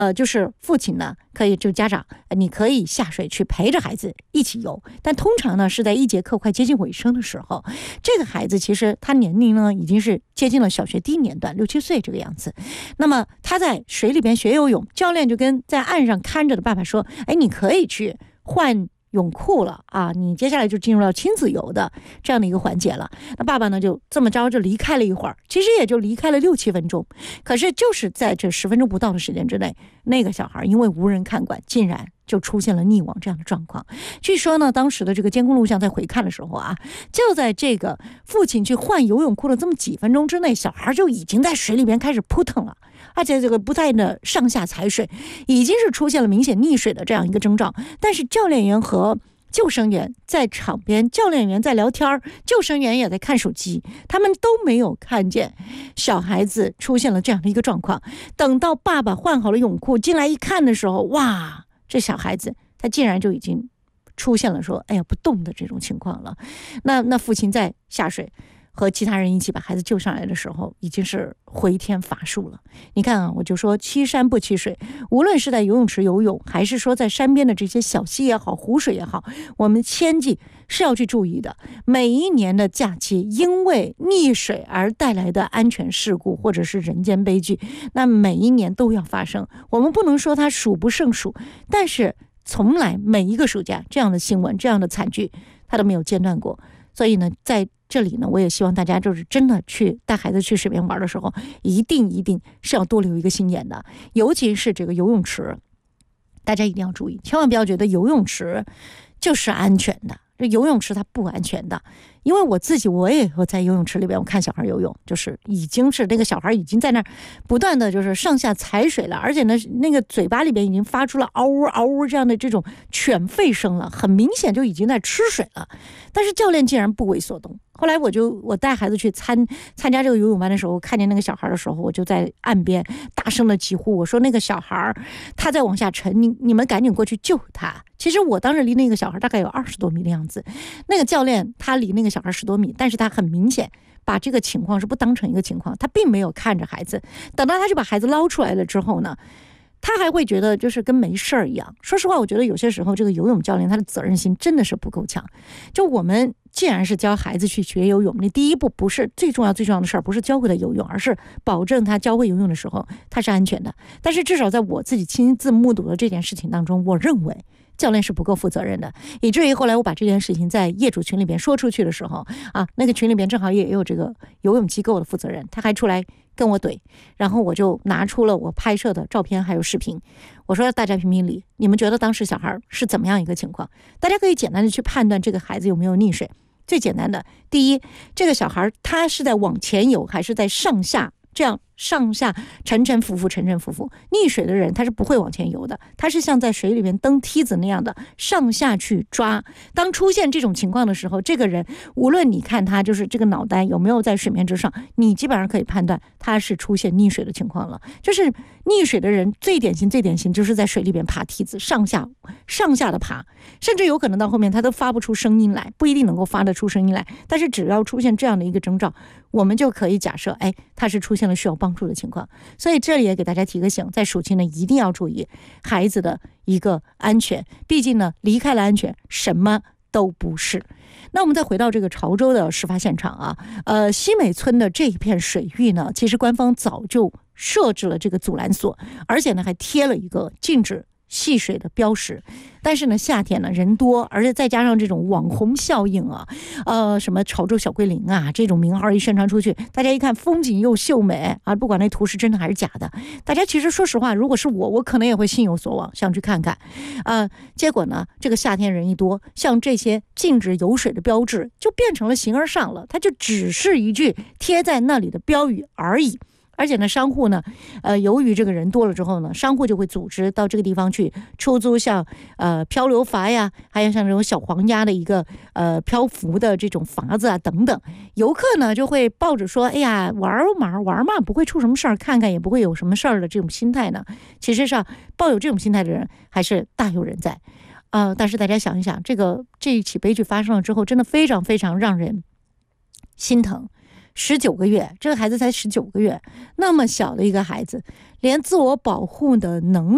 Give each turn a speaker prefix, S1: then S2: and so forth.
S1: 就是父亲呢可以就家长你可以下水去陪着孩子一起游，但通常呢是在一节课快接近尾声的时候，这个孩子其实他年龄呢已经是接近了小学低年段6、7岁这个样子。那么他在水里边学游泳，教练就跟在岸上看着的爸爸说，你可以去换泳裤了啊，你接下来就进入到亲子游的这样的一个环节了。那爸爸呢就这么着就离开了一会儿，其实也就离开了6、7分钟，可是就是在这10分钟不到的时间之内，那个小孩因为无人看管，竟然就出现了溺亡这样的状况。据说呢，当时的这个监控录像在回看的时候啊，就在这个父亲去换游泳裤的这么几分钟之内，小孩就已经在水里边开始扑腾了，而且这个不断的上下踩水，已经是出现了明显溺水的这样一个征兆。但是教练员和救生员在场边，教练员在聊天，救生员也在看手机，他们都没有看见小孩子出现了这样的一个状况。等到爸爸换好了泳裤进来一看的时候，哇，这小孩子他竟然就已经出现了说不动的这种情况了。那父亲在下水和其他人一起把孩子救上来的时候，已经是回天乏术了。你看啊，我就说欺山不欺水，无论是在游泳池游泳，还是说在山边的这些小溪也好，湖水也好，我们切记是要去注意的。每一年的假期，因为溺水而带来的安全事故或者是人间悲剧，那每一年都要发生。我们不能说它数不胜数，但是从来每一个暑假这样的新闻，这样的惨剧，它都没有间断过。所以呢，在这里呢，我也希望大家就是真的去带孩子去水边玩的时候，一定是要多留一个心眼的，尤其是这个游泳池，大家一定要注意，千万不要觉得游泳池就是安全的，这游泳池它不安全的。因为我也会在游泳池里边，我看小孩游泳，就是已经是那个小孩已经在那儿不断的就是上下踩水了，而且呢那个嘴巴里边已经发出了嗷呜嗷呜这样的这种犬吠声了，很明显就已经在吃水了。但是教练竟然不为所动。后来我带孩子去参加这个游泳班的时候，看见那个小孩的时候，我就在岸边大声的疾呼，我说那个小孩他在往下沉，你们赶紧过去救他。其实我当时离那个小孩大概有20多米的样子，那个教练他离那个小孩10多米，但是他很明显把这个情况是不当成一个情况，他并没有看着孩子。等到他就把孩子捞出来了之后呢，他还会觉得就是跟没事儿一样。说实话，我觉得有些时候这个游泳教练他的责任心真的是不够强。就我们既然是教孩子去学游泳，你第一步不是最重要的事儿，不是教会他游泳，而是保证他教会游泳的时候他是安全的。但是至少在我自己亲自目睹的这件事情当中，我认为教练是不够负责任的，以至于后来我把这件事情在业主群里边说出去的时候啊，那个群里边正好也有这个游泳机构的负责人，他还出来跟我怼，然后我就拿出了我拍摄的照片还有视频，我说大家评评理，你们觉得当时小孩是怎么样一个情况？大家可以简单的去判断这个孩子有没有溺水。最简单的，第一，这个小孩他是在往前游还是在上下这样上下沉沉浮浮溺水的人他是不会往前游的，他是像在水里面蹬梯子那样的上下去抓。当出现这种情况的时候，这个人无论你看他就是这个脑袋有没有在水面之上，你基本上可以判断他是出现溺水的情况了。就是溺水的人最典型就是在水里边爬梯子，上下的爬，甚至有可能到后面他都发不出声音来，不一定能够发得出声音来，但是只要出现这样的一个征兆，我们就可以假设他是出现了需要帮助的情况。所以这里也给大家提个醒，在暑期呢一定要注意孩子的一个安全，毕竟呢离开了安全什么都不是。那我们再回到这个潮州的事发现场啊，西美村的这一片水域呢，其实官方早就设置了这个阻拦索，而且呢还贴了一个禁止戏水的标识。但是呢夏天呢人多，而且再加上这种网红效应什么潮州小桂林啊这种名号一宣传出去，大家一看风景又秀美啊，不管那图是真的还是假的，大家其实说实话，如果是我可能也会心有所往，想去看看结果呢这个夏天人一多，像这些禁止游水的标志就变成了形而上了，它就只是一句贴在那里的标语而已。而且呢商户呢由于这个人多了之后呢，商户就会组织到这个地方去出租像漂流筏呀，还有像这种小黄鸭的一个漂浮的这种筏子啊等等。游客呢就会抱着说玩嘛不会出什么事儿，看看也不会有什么事儿的这种心态呢，其实上抱有这种心态的人还是大有人在但是大家想一想，这一起悲剧发生了之后，真的非常非常让人心疼。19个月，这个孩子才19个月，那么小的一个孩子，连自我保护的能力